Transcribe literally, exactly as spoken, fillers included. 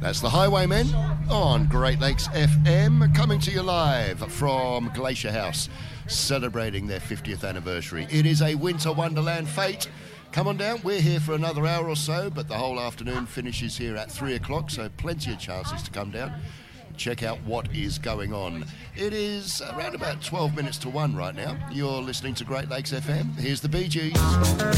That's the Highwaymen on Great Lakes F M, coming to you live from Glacier House, celebrating their fiftieth anniversary. It is a winter wonderland fete. Come on down, we're here for another hour or so, but the whole afternoon finishes here at three o'clock, so plenty of chances to come down, check out what is going on. It is around about twelve minutes to one right now. You're listening to Great Lakes F M. Here's the Bee Gees.